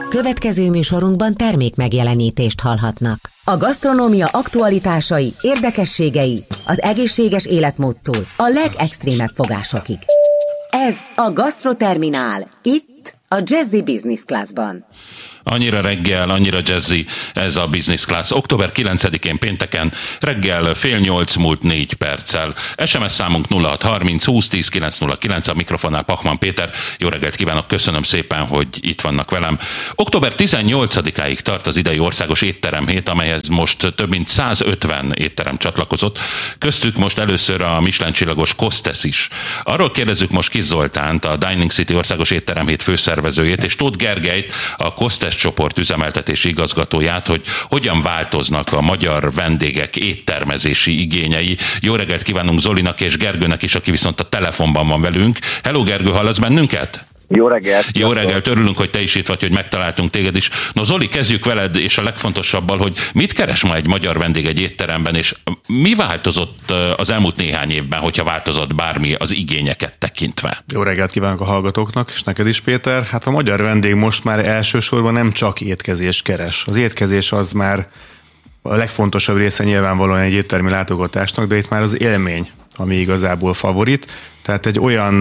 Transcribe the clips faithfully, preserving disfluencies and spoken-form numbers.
Következő műsorunkban termék megjelenítést hallhatnak. A gasztronómia aktualitásai, érdekességei, az egészséges életmódtól a legextrémebb fogásokig. Ez a Gasztroterminál, itt a Jazzy Business Classban. Annyira reggel, annyira jazzy ez a Business Class. október kilencedikén pénteken reggel fél nyolc múlt négy perccel. es em es számunk nulla hat harminc húsz tíz kilenc nulla kilenc, a mikrofonnál Pachman Péter. Jó reggelt kívánok, köszönöm szépen, hogy itt vannak velem. október tizennyolcadikáig tart az idei országos étteremhét, amelyhez most több mint százötven étterem csatlakozott. Köztük most először a Michelin csillagos Kostesz is. Arról kérdezzük most Kiss Zoltánt, a Dining City országos étteremhét főszervezőjét, és Tóth Gergelyt, a Kostesz csoport üzemeltetési igazgatóját, hogy hogyan változnak a magyar vendégek éttermezési igényei. Jó reggelt kívánunk Zolinak és Gergőnek is, aki viszont a telefonban van velünk. Hello Gergő, hallasz bennünket? Jó reggelt! Jó reggelt, örülünk, hogy te is itt vagy, hogy megtaláltunk téged is. No Zoli, kezdjük veled, és a legfontosabbal, hogy mit keres ma egy magyar vendég egy étteremben, és mi változott az elmúlt néhány évben, hogyha változott bármi az igényeket tekintve? Jó reggelt kívánok a hallgatóknak, és neked is, Péter. Hát a magyar vendég most már elsősorban nem csak étkezést keres. Az étkezés az már a legfontosabb része nyilvánvalóan egy éttermi látogatásnak, de itt már az élmény, ami igazából favorit. Tehát egy olyan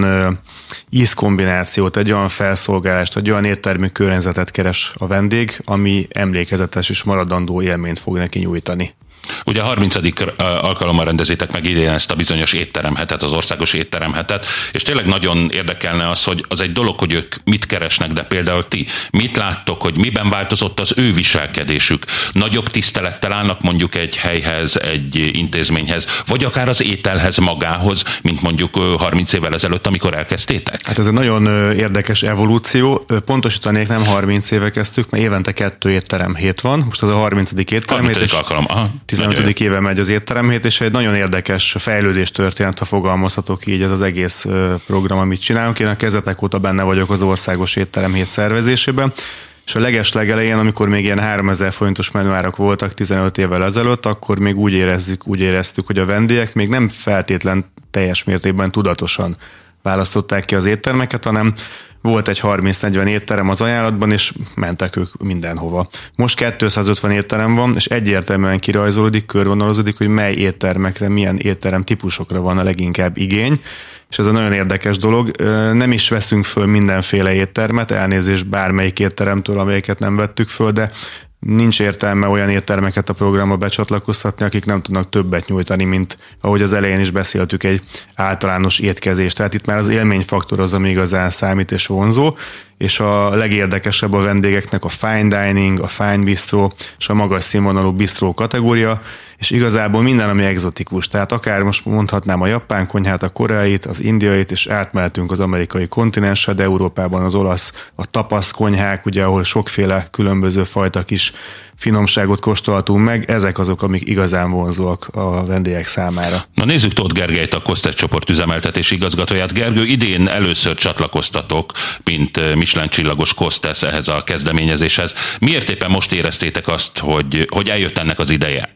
ízkombinációt, egy olyan felszolgálást, egy olyan éttermi környezetet keres a vendég, ami emlékezetes és maradandó élményt fog neki nyújtani. Ugye a harmincadik alkalommal rendezitek meg idén ezt a bizonyos étteremhetet, az országos étteremhetet, és tényleg nagyon érdekelne az, hogy az egy dolog, hogy ők mit keresnek, de például ti mit láttok, hogy miben változott az ő viselkedésük? Nagyobb tisztelettel állnak mondjuk egy helyhez, egy intézményhez, vagy akár az ételhez magához, mint mondjuk harminc évvel ezelőtt, amikor elkezdtétek? Hát ez egy nagyon érdekes evolúció. Pontosítanék, nem harminc éve kezdtük, mert évente kettő étteremhét van. Most az a harmincadik étteremhét. harmincadik alkalom, aha. tizenötödik éve megy az étteremhét, és egy nagyon érdekes fejlődés történt, ha fogalmazhatok így, ez az egész program, amit csinálunk. Én a kezdetek óta benne vagyok az országos étteremhét szervezésében, és a legeslegelején, amikor még ilyen háromezer forintos menüárak voltak tizenöt évvel ezelőtt, akkor még úgy érezzük, úgy éreztük, hogy a vendégek még nem feltétlen teljes mértékben tudatosan választották ki az éttermeket, hanem volt egy harminc-negyven étterem az ajánlatban, és mentek ők mindenhova. Most kétszázötven étterem van, és egyértelműen kirajzolódik, körvonalazódik, hogy mely éttermekre, milyen étterem típusokra van a leginkább igény, és ez a nagyon érdekes dolog. Nem is veszünk föl mindenféle éttermet, elnézést bármelyik étteremtől, amelyeket nem vettük föl, de nincs értelme olyan éttermeket a programba becsatlakoztatni, akik nem tudnak többet nyújtani, mint ahogy az elején is beszéltük, egy általános étkezés. Tehát itt már az élményfaktor az, ami igazán számít és vonzó, és a legérdekesebb a vendégeknek a fine dining, a fine bistro és a magas színvonalú bistro kategória, és igazából minden, ami egzotikus. Tehát akár most mondhatnám a japán konyhát, a koreait, az indiait, és átmehetünk az amerikai kontinensre, de Európában az olasz, a tapas konyhák, ugye, ahol sokféle különböző fajta kis finomságot kóstolhatunk meg, ezek azok, amik igazán vonzóak a vendégek számára. Na nézzük Tóth Gergelyt, a Kostesz csoport üzemeltetési igazgatóját. Gergő, idén először csatlakoztatok, mint Michelin csillagos Kostesz ehhez a kezdeményezéshez. Miért éppen most éreztétek azt, hogy, hogy eljött ennek az ideje?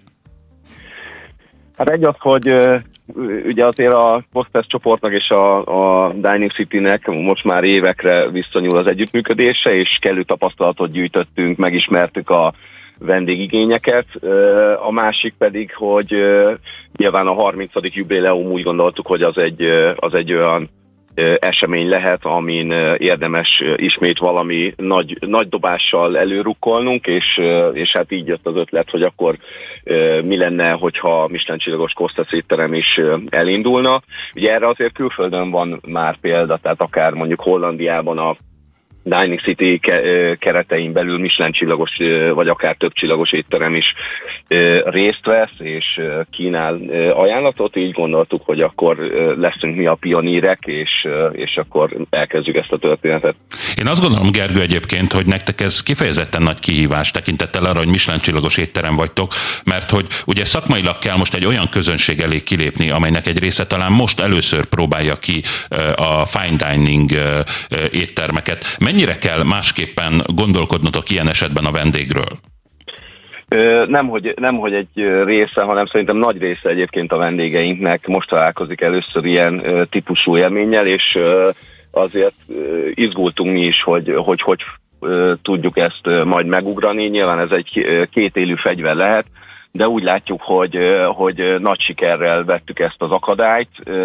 Hát egy az, hogy ugye azért a Kostesz csoportnak és a, a Dining City-nek most már évekre visszanyúl az együttműködése, és kellő tapasztalatot gyűjtöttünk, megismertük a vendégigényeket. A másik pedig, hogy nyilván a harmincadik jubileum, úgy gondoltuk, hogy az egy, az egy olyan esemény lehet, amin érdemes ismét valami nagy, nagy dobással előrukkolnunk, és, és hát így jött az ötlet, hogy akkor mi lenne, hogyha Michelin csillagos Kostesz étterem is elindulna. Ugye erre azért külföldön van már példa, tehát akár mondjuk Hollandiában a Dining City keretein belül Michelin csillagos, vagy akár több csillagos étterem is részt vesz, és kínál ajánlatot. Így gondoltuk, hogy akkor leszünk mi a pionírek, és, és akkor elkezdjük ezt a történetet. Én azt gondolom, Gergő, egyébként, hogy nektek ez kifejezetten nagy kihívás tekintettel arra, hogy Michelin csillagos étterem vagytok, mert hogy ugye szakmailag kell most egy olyan közönség elé kilépni, amelynek egy része talán most először próbálja ki a fine dining éttermeket. Mennyire kell másképpen gondolkodnotok ilyen esetben a vendégről? Nem hogy, nem, hogy egy része, hanem szerintem nagy része egyébként a vendégeinknek most találkozik először ilyen típusú élménnyel, és azért izgultunk mi is, hogy hogy, hogy tudjuk ezt majd megugrani. Nyilván ez egy kétélű fegyver lehet, de úgy látjuk, hogy, hogy nagy sikerrel vettük ezt az akadályt.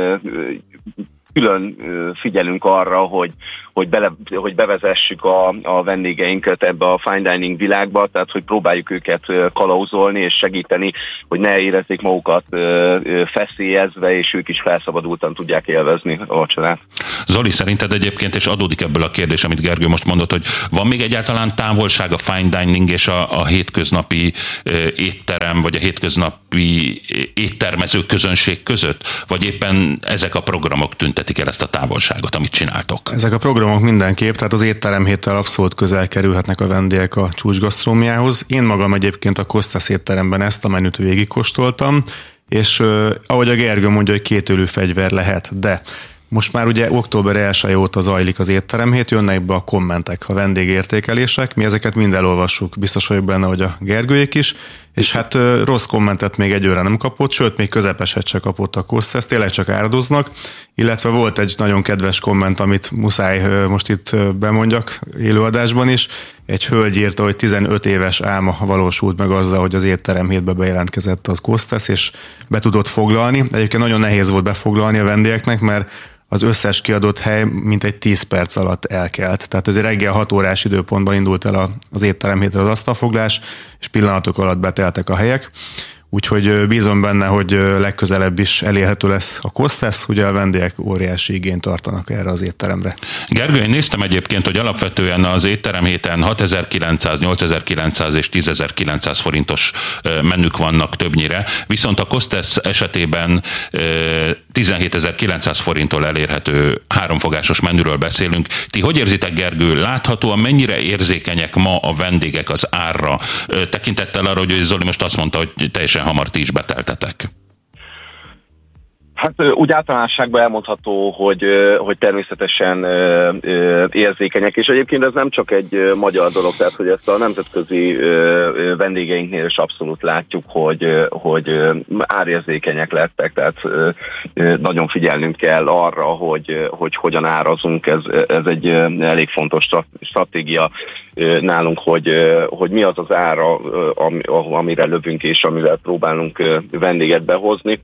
Külön figyelünk arra, hogy, hogy, bele, hogy bevezessük a, a vendégeinket ebbe a fine dining világba, tehát hogy próbáljuk őket kalauzolni és segíteni, hogy ne érezzék magukat feszélyezve, és ők is felszabadultan tudják élvezni a vacsorát. Zoli, szerinted egyébként, és adódik ebből a kérdés, amit Gergő most mondott, hogy van még egyáltalán távolság a fine dining és a, a hétköznapi étterem, vagy a hétköznapi éttermező közönség között? Vagy éppen ezek a programok tüntetik el ezt a távolságot, amit csináltok? Ezek a programok mindenképp, tehát az étteremhéttel abszolút közel kerülhetnek a vendégek a csúcsgasztrómiához. Én magam egyébként a Kostas étteremben ezt a menüt végigkóstoltam, és uh, ahogy a Gergő mondja, hogy kétölű fegyver lehet, de most már ugye október elseje óta zajlik az étteremhét, jönnek be a kommentek, a vendégértékelések, mi ezeket mind elolvassuk, biztos vagyok benne, hogy a Gergőjék is, és hát rossz kommentet még egyőre nem kapott, sőt, még közepeset se kapott a Kostas, tényleg csak áldoznak, illetve volt egy nagyon kedves komment, amit muszáj most itt bemondjak élőadásban is, egy hölgy írta, hogy tizenöt éves álma valósult meg azzal, hogy az étteremhétbe bejelentkezett az Kostas, és be tudott foglalni. Egyébként nagyon nehéz volt befoglalni a vendégeknek, mert az összes kiadott hely mintegy tíz perc alatt elkelt. Tehát ez egy reggel hat órás időpontban indult el az étteremhétre az asztalfoglás, és pillanatok alatt beteltek a helyek. Úgyhogy bízom benne, hogy legközelebb is elérhető lesz a Kostas, ugye a vendégek óriási igényt tartanak erre az étteremre. Gergő, én néztem egyébként, hogy alapvetően az étteremhéten hatezer-kilencszáz, nyolcezer-kilencszáz és tízezer-kilencszáz forintos menük vannak többnyire, viszont a Kostas esetében tizenhétezer-kilencszáz forinttól elérhető háromfogásos menüről beszélünk. Ti hogy érzitek, Gergő, láthatóan mennyire érzékenyek ma a vendégek az árra, tekintettel arra, hogy Zoli most azt mondta, hogy teljesen hamar ti is beteltetek? Hát úgy általánosságban elmondható, hogy, hogy természetesen érzékenyek, és egyébként ez nem csak egy magyar dolog, tehát hogy ezt a nemzetközi vendégeinknél is abszolút látjuk, hogy, hogy árérzékenyek lettek, tehát nagyon figyelnünk kell arra, hogy, hogy hogyan árazunk, ez, ez egy elég fontos stratégia nálunk, hogy, hogy mi az az ára, amire lövünk és amivel próbálunk vendéget behozni.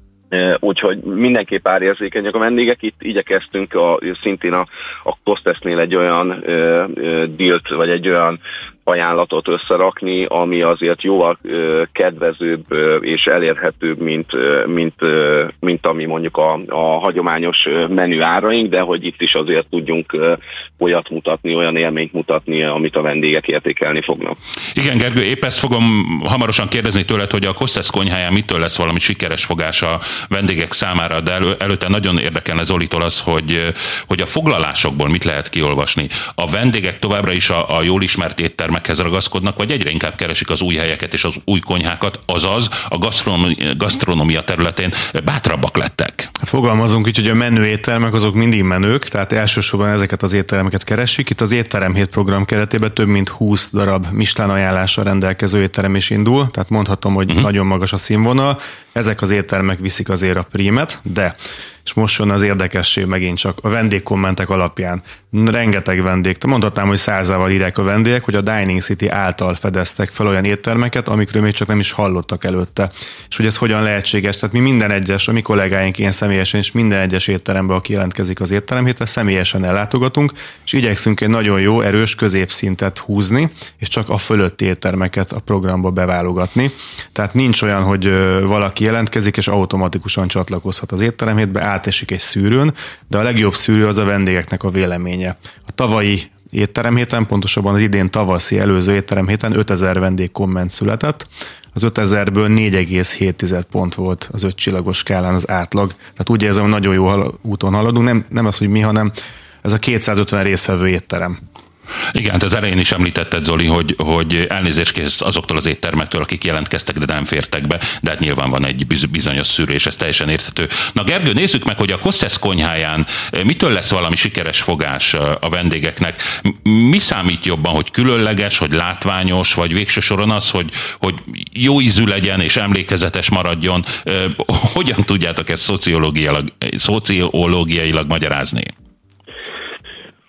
Úgyhogy mindenképp árérzékenyek a vendégek. Itt igyekeztünk a, szintén a, a Kostasnél egy olyan ö, ö, dílt, vagy egy olyan ajánlatot összerakni, ami azért jóval ö, kedvezőbb ö, és elérhetőbb, mint, ö, mint, ö, mint ami mondjuk a, a hagyományos menü áraink, de hogy itt is azért tudjunk ö, olyat mutatni, olyan élményt mutatni, amit a vendégek értékelni fognak. Igen, Gergő, épp ezt fogom hamarosan kérdezni tőled, hogy a Kostas konyháján mitől lesz valami sikeres fogás a vendégek számára, de elő, előtte nagyon érdekelne Zolitól az, hogy, hogy a foglalásokból mit lehet kiolvasni. A vendégek továbbra is a, a jól ismert éttermekhez ragaszkodnak, vagy egyre inkább keresik az új helyeket és az új konyhákat, azaz a gasztronómia, gasztronómia területén bátrabbak lettek? Hát fogalmazunk így, hogy a menő éttermek azok mindig menők, tehát elsősorban ezeket az éttermeket keresik. Itt az étteremhét program keretében több mint húsz darab Michelin ajánlással rendelkező étterem is indul, tehát mondhatom, hogy uh-huh. nagyon magas a színvonal. Ezek az éttermek viszik azért a prímet, de, és most jön az érdekesség megint csak, a vendégkommentek alapján rengeteg vendég, mondhatnám, hogy százával írják a vendégek, hogy a Dining City által fedeztek fel olyan éttermeket, amikről még csak nem is hallottak előtte. És hogy ez hogyan lehetséges, tehát mi minden egyes, a mi kollégáink, én személyesen és minden egyes étteremben, aki jelentkezik az étteremhétre, személyesen ellátogatunk, és igyekszünk egy nagyon jó, erős középszintet húzni, és csak a fölötti éttermeket a programba beválogatni. Tehát nincs olyan, hogy valaki jelentkezik, és automatikusan csatlakozhat az étteremhétbe, átesik egy szűrőn, de a legjobb szűrő az a vendégeknek a véleménye. A tavalyi étteremhéten, pontosabban az idén tavaszi előző étteremhéten ötezer vendég komment született, az ötezerből négy egész hét pont volt az öt csillagos skálán az átlag, tehát úgy érzem, hogy nagyon jó úton haladunk, nem, nem az, hogy mi, hanem ez a kétszázötven résztvevő étterem. Igen, hát az elején is említetted, Zoli, hogy, hogy elnézést kész azoktól az éttermektől, akik jelentkeztek, de nem fértek be, de hát nyilván van egy bizonyos szűrő, és ez teljesen érthető. Na Gergő, nézzük meg, hogy a Kostas konyháján mitől lesz valami sikeres fogás a vendégeknek? Mi számít jobban, hogy különleges, hogy látványos, vagy végső soron az, hogy, hogy jó ízű legyen és emlékezetes maradjon? Hogyan tudjátok ezt szociológiailag, szociológiailag magyarázni?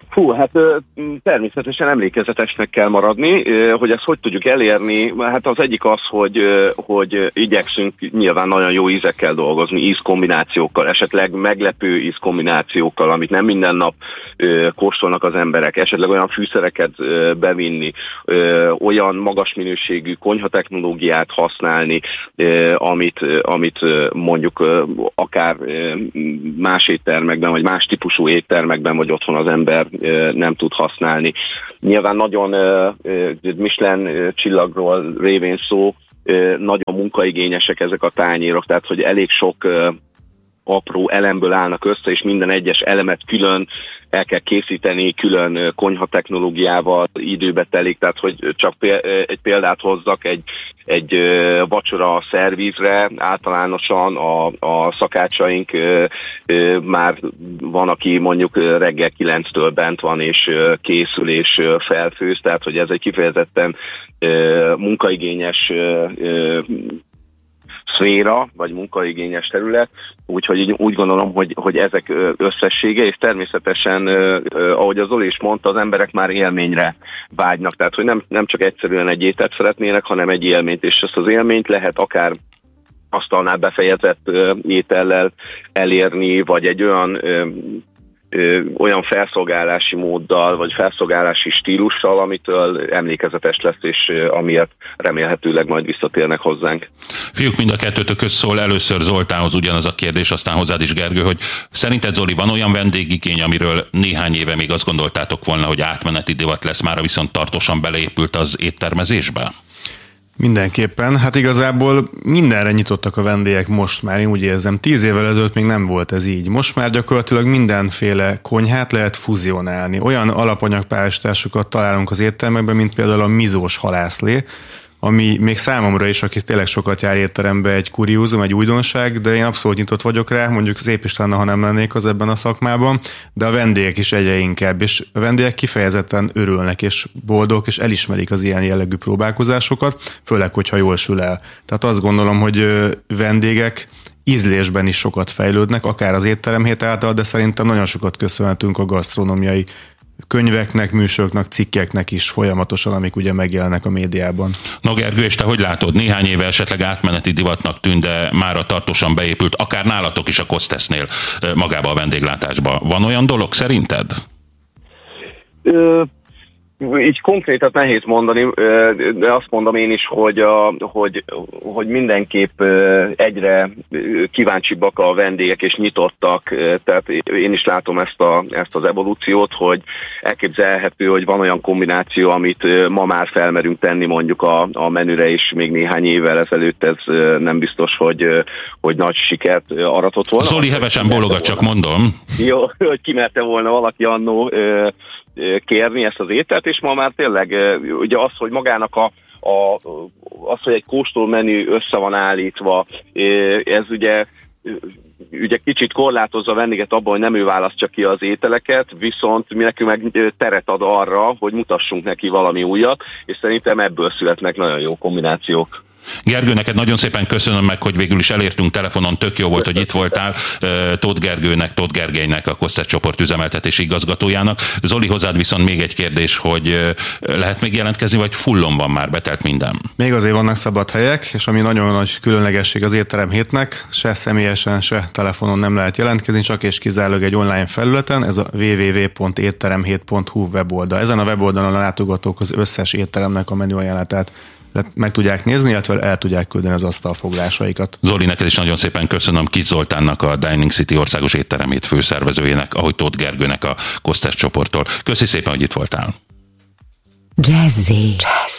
Hú, hát természetesen emlékezetesnek kell maradni, hogy ezt hogy tudjuk elérni. Hát az egyik az, hogy, hogy igyekszünk nyilván nagyon jó ízekkel dolgozni, ízkombinációkkal, esetleg meglepő ízkombinációkkal, amit nem minden nap kóstolnak az emberek, esetleg olyan fűszereket bevinni, olyan magas minőségű konyhatechnológiát használni, amit, amit mondjuk akár más éttermekben, vagy más típusú éttermekben, vagy otthon az ember nem tud használni. Nyilván nagyon Michelin csillagról révén szó, nagyon munkaigényesek ezek a tányérok, tehát hogy elég sok apró elemből állnak össze, és minden egyes elemet külön el kell készíteni, külön konyhatechnológiával időbe telik, tehát hogy csak egy példát hozzak, egy, egy vacsora szervízre általánosan a, a szakácsaink már van, aki mondjuk reggel kilenctől bent van, és készül, és felfőz, tehát hogy ez egy kifejezetten munkaigényes szféra, vagy munkaigényes terület, úgyhogy úgy gondolom, hogy, hogy ezek összessége, és természetesen, ahogy az Zoli is mondta, az emberek már élményre vágynak, tehát hogy nem, nem csak egyszerűen egy ételt szeretnének, hanem egy élményt, és ezt az élményt lehet akár asztalnál befejezett étellel elérni, vagy egy olyan Ö, olyan felszolgálási móddal, vagy felszolgálási stílussal, amitől emlékezetes lesz, és ö, amiért remélhetőleg majd visszatérnek hozzánk. Fiúk, mind a kettőtökhöz szól, először Zoltánhoz ugyanaz a kérdés, aztán hozzád is, Gergő, hogy szerinted, Zoli, van olyan vendégigény, amiről néhány éve még azt gondoltátok volna, hogy átmeneti divat lesz, mára viszont tartósan beleépült az éttermezésbe? Mindenképpen. Hát igazából mindenre nyitottak a vendégek most már, én úgy érzem. Tíz évvel ezelőtt még nem volt ez így. Most már gyakorlatilag mindenféle konyhát lehet fuzionálni. Olyan alapanyagpárosításokat találunk az éttermekben, mint például a mizós halászlé, ami még számomra is, aki tényleg sokat jár étterembe, egy kuriózum, egy újdonság, de én abszolút nyitott vagyok rá, mondjuk szép is lenne, ha nem lennék az ebben a szakmában, de a vendégek is egyre inkább, és a vendégek kifejezetten örülnek, és boldogok, és elismerik az ilyen jellegű próbálkozásokat, főleg, hogyha jól sül el. Tehát azt gondolom, hogy vendégek ízlésben is sokat fejlődnek, akár az étteremhét által, de szerintem nagyon sokat köszönhetünk a gasztronómiai könyveknek, műsoroknak, cikkeknek is folyamatosan, amik ugye megjelennek a médiában. Na Gergő, és te hogy látod? Néhány éve esetleg átmeneti divatnak tűnt, de mára tartósan beépült, akár nálatok is a Kostesznél magába a vendéglátásba. Van olyan dolog szerinted? Ö... Így konkrétat nehéz mondani, de azt mondom én is, hogy, a, hogy, hogy mindenképp egyre kíváncsibbak a vendégek és nyitottak, tehát én is látom ezt, a, ezt az evolúciót, hogy elképzelhető, hogy van olyan kombináció, amit ma már felmerünk tenni mondjuk a, a menüre, és még néhány évvel ezelőtt ez nem biztos, hogy, hogy nagy sikert aratott volna. Zoli hevesen bólogat, csak mondom. Jó, hogy kimerte volna valaki annó kérni ezt az ételt, és ma már tényleg ugye az, hogy magának a, a az, hogy egy kóstolómenü össze van állítva, ez ugye ugye kicsit korlátozza a vendéget abban, hogy nem ő választja ki az ételeket, viszont mi nekünk meg teret ad arra, hogy mutassunk neki valami újat, és szerintem ebből születnek nagyon jó kombinációk. Gergő, neked nagyon szépen köszönöm meg, hogy végül is elértünk telefonon, tök jó volt, hogy itt voltál. Tóth Gergőnek, Tóth Gergelynek, a Kostesz csoport üzemeltetési igazgatójának. Zoli, hozzád viszont még egy kérdés, hogy lehet még jelentkezni, vagy fullon van már, betelt minden? Még azért vannak szabad helyek, és ami nagyon nagy különlegesség az étterem hétnek, se személyesen, se telefonon nem lehet jelentkezni, csak és kizárólag egy online felületen, ez a double-u double-u double-u pont étteremhét pont hu weboldal. Ezen a weboldalon a látogatók az összes étteremnek a menüajánlatát meg tudják nézni, illetve el tudják küldeni az asztalfoglalásaikat. Zoli, neked is nagyon szépen köszönöm, Kis Zoltánnak, a Dining City országos étteremhét főszervezőjének, ahogy Tóth Gergőnek a Kostesz csoporttól. Köszi szépen, hogy itt voltál. Jazzy. Jazz.